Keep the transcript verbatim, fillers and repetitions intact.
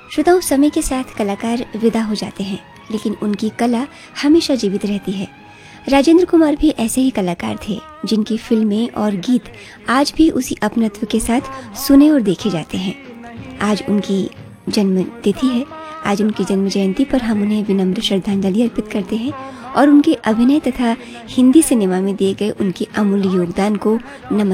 श्रोताओं, समय के साथ कलाकार विदा हो जाते हैं, लेकिन उनकी कला हमेशा जीवित रहती है। राजेंद्र कुमार भी ऐसे ही कलाकार थे जिनकी फिल्में और गीत आज भी उसी अपनत्व के साथ सुने और देखे जाते हैं। आज उनकी जन्म तिथि है। आज उनकी जन्म जयंती पर हम उन्हें विनम्र श्रद्धांजलि अर्पित करते हैं और उनके अभिनय तथा हिंदी सिनेमा में दिए गए उनके अमूल्य योगदान को नमन